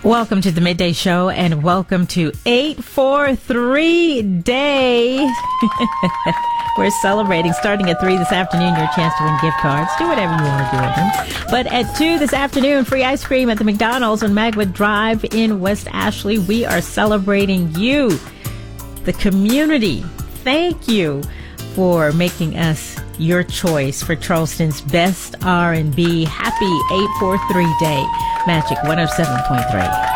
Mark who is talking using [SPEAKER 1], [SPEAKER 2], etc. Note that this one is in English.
[SPEAKER 1] Welcome to the Midday Show and welcome to 843 Day. We're celebrating starting at 3 this afternoon, your chance to win gift cards. Do whatever you want to do with them. But at 2 this afternoon, free ice cream at the McDonald's on Magwood Drive in West Ashley. We are celebrating you, the community. Thank you for making us your choice for Charleston's best R&B. Happy 843 Day. Magic 107.3.